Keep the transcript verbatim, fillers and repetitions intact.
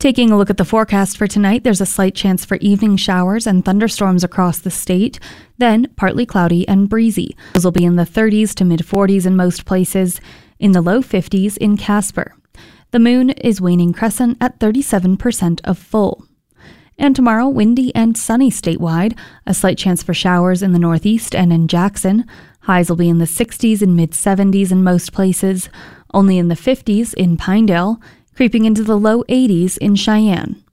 Taking a look at the forecast for tonight, there's a slight chance for evening showers and thunderstorms across the state, then partly cloudy and breezy. Those will be in the thirties to mid forties in most places, in the low fifties in Casper. The moon is waning crescent at thirty-seven percent of full. And tomorrow, windy and sunny statewide, a slight chance for showers in the northeast and in Jackson. Highs will be in the sixties and mid seventies in most places, only in the fifties in Pinedale, creeping into the low eighties in Cheyenne.